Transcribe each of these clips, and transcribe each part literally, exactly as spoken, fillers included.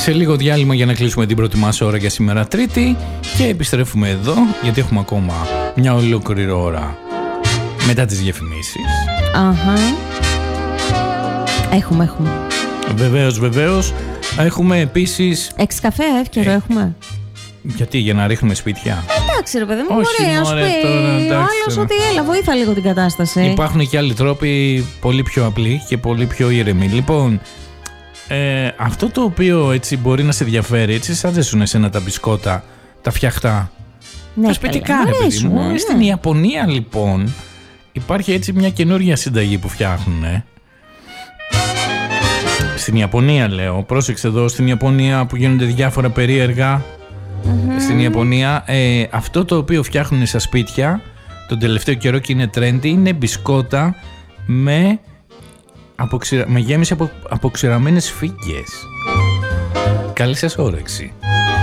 Σε λίγο διάλειμμα για να κλείσουμε την πρώτη μας ώρα για σήμερα Τρίτη και επιστρέφουμε εδώ γιατί έχουμε ακόμα μια ολόκληρη ώρα μετά τις διαφημίσεις. Αχα. Έχουμε, έχουμε. Βεβαίως, βεβαίως. Έχουμε επίσης... Έξι καφέ, εύκαιρο ε, έχουμε. Γιατί, για να ρίχνουμε σπίτια? Εντάξει ρε παιδί μου, Όχι, μπορεί να σου μωρέ, πει τώρα, εντάξει, ο άλλος τώρα. ότι έλα βοήθα λίγο την κατάσταση. Υπάρχουν και άλλοι τρόποι πολύ πιο απλοί και πολύ πιο ήρεμοι. Λοιπόν, ε, αυτό το οποίο έτσι μπορεί να σε ενδιαφέρει, έτσι σ' αρέσουν εσένα τα μπισκότα, τα φτιαχτά. Ναι, τα σπιτικά καλά, ρε παιδί αρέσουν, μου. ναι. Στην Ιαπωνία λοιπόν υπάρχει έτσι μια καινούργια συνταγή που φτιάχνουν. Ε. Στην Ιαπωνία λέω, πρόσεξε εδώ, στην Ιαπωνία που γίνονται διάφορα περίεργα. Mm-hmm. Στην Ιαπωνία ε, αυτό το οποίο φτιάχνουν στα σπίτια τον τελευταίο καιρό και είναι trendy είναι μπισκότα με, αποξηρα... με γέμιση από αποξηραμένες φύγγες. Καλή σας όρεξη.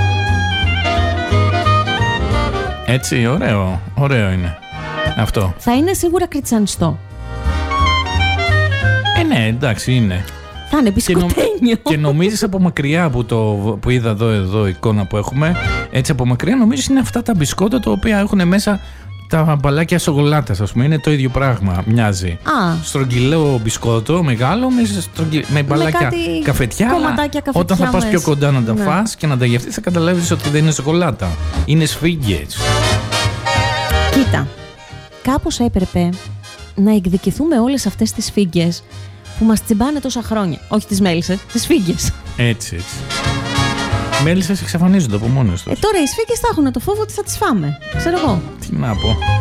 Έτσι, ωραίο, ωραίο είναι αυτό. Θα είναι σίγουρα κριτσανιστό. Ε, ναι, εντάξει, είναι. Θα είναι μπισκοτένιο. Και, νομ... και νομίζεις από μακριά που, το... που είδα εδώ, εδώ εικόνα που έχουμε, έτσι από μακριά νομίζεις είναι αυτά τα μπισκότα τα οποία έχουν μέσα τα μπαλάκια σοκολάτας, ας πούμε. Είναι το ίδιο πράγμα, μοιάζει. Α. Στρογγυλό μπισκότο, μεγάλο, με, στρογγυ... με μπαλάκια με καφετιά. κομματάκια καφετιά. Όταν θα πας μέσα. πιο κοντά να τα ναι. φας και να τα γευτείς, θα καταλάβεις ότι δεν είναι σοκολάτα. Είναι σφίγγες. Κοίτα, κάπως έπρεπε να εκδικηθούμε όλες αυτές τις φύγγες που μας τσιμπάνε τόσα χρόνια. Όχι τις μέλισσες, τις φύγγες. Έτσι, έτσι. Οι μέλισσες εξαφανίζονται από μόνες τους. Ε, τώρα οι σφίγγες θα έχουν το φόβο ότι θα τις φάμε. Ξέρω εγώ. Τι να πω.